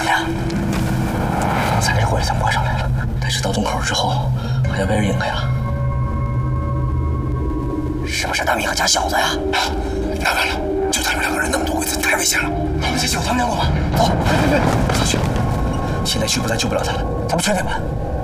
么呀？刚才这鬼咱关上来了，但是到洞口之后，好像被人引开了。是不是大明和家小子呀？ 那完了，就他们2个人，那么多鬼子，太危险了。 我们先救他们2个吧。走，别，去！现在去不，咱救不了他们，咱们劝劝吧。